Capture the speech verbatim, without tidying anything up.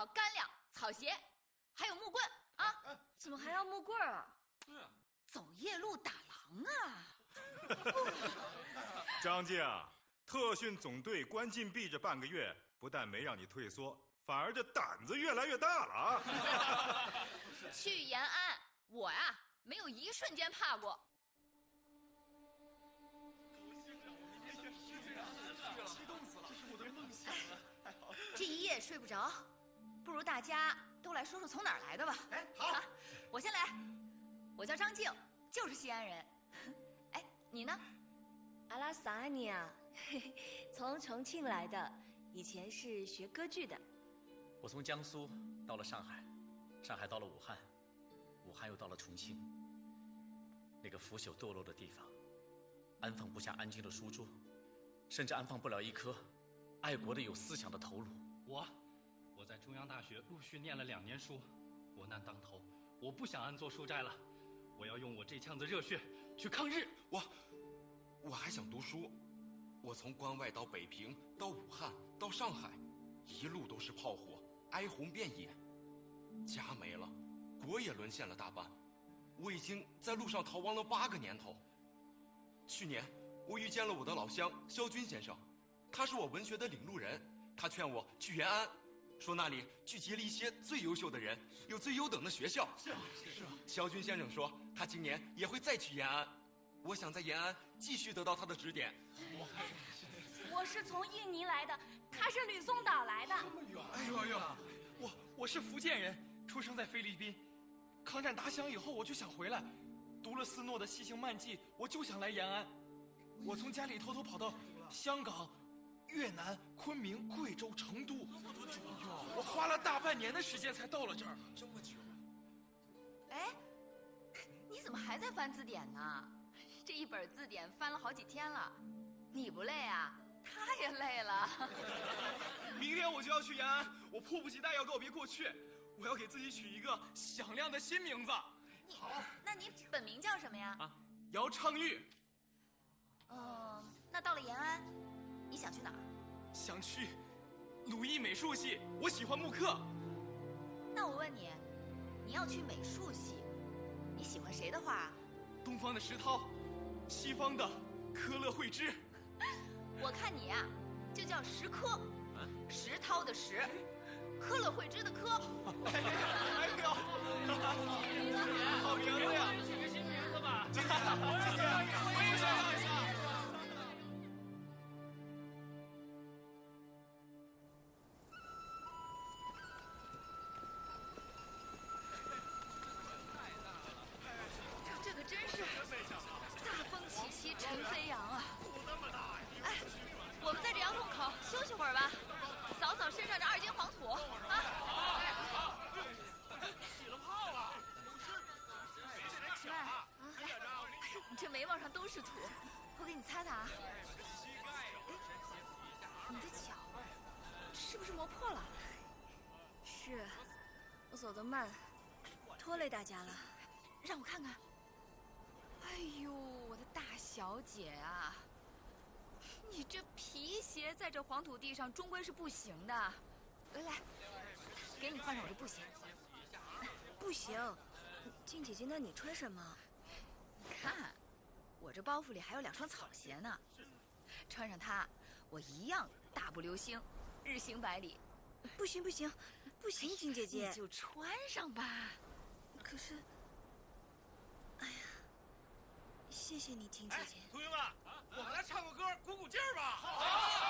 好干粮、草鞋，还有木棍啊！ 怎么还要木棍啊？ 对啊， 走夜路打狼啊！ 张静，特训总队关禁闭这半个月，不但没让你退缩，反而这胆子越来越大了啊！ 去延安，我呀没有一瞬间怕过。 激动死了，这是我的梦想啊！ 这一夜睡不着，不如大家都来说说从哪儿来的吧。 哎，好，啊、 我先来，我叫张静，就是西安人。哎，你呢？ 阿拉萨安尼啊，从重庆来的，以前是学歌剧的。 我从江苏到了上海，上海到了武汉，武汉又到了重庆。那个腐朽堕落的地方，安放不下安静的书桌，甚至安放不了一颗爱国的有思想的头颅。 我，我在中央大学陆续念了两年书，国难当头，我不想安坐书斋了，我要用我这腔子热血去抗日。 我，我还想读书，我从关外到北平，到武汉，到上海，一路都是炮火，哀鸿遍野，家没了，国也沦陷了大半，我已经在路上逃亡了八个年头。去年我遇见了我的老乡萧军先生，他是我文学的领路人，他劝我去延安，说那里聚集了一些最优秀的人，有最优等的学校。 是啊，是啊。 萧军先生说他今年也会再去延安，我想在延安继续得到他的指点。 我是从印尼来的，他是吕宋岛来的。 这么远！哎呦哎呦，我我是福建人，出生在菲律宾。抗战打响以后，我就想回来，读了斯诺的《西行漫记》，我就想来延安。我从家里偷偷跑到香港、越南、昆明、贵州、成都，我花了大半年的时间才到了这儿。 这么久？ 哎，你怎么还在翻字典呢？这一本字典翻了好几天了，你不累啊？他也累了。 明天我就要去延安，我迫不及待要告别过去，我要给自己取一个响亮的新名字。 你好，那你本名叫什么呀？ 啊，姚昌钰。 嗯，那到了延安，你想去哪儿？ 想去鲁艺美术系，我喜欢木刻。 那我问你，你要去美术系，你喜欢谁的画？ 东方的石涛，西方的科勒惠芝。 我看你呀、啊，就叫石科，石涛的石，科勒惠芝的科。 哎呦，好名字呀！取个新名字吧。谢谢，我也想要一下。 这可真是大风起兮尘飞扬啊！哎，我们在这杨洞口休息会儿吧，扫扫身上这二斤黄土啊！ 起了泡了， 来啊，你这眉毛上都是土，我给你擦擦啊。哎，你的脚是不是磨破了？ 是，我走得慢，拖累大家了。 让我看看。哎呦，我的大小姐啊，你这皮鞋在这黄土地上终归是不行的。来来，给你换上我这布鞋。 不行，静姐姐，那你穿什么？ 你看，我这包袱里还有两双草鞋呢，穿上它，我一样大步流星，日行百里。 不行不行不行，静姐姐， 你就穿上吧。 可是，哎呀。谢谢你，静姐姐。 同学们，我们来唱个歌，鼓鼓劲儿吧！好。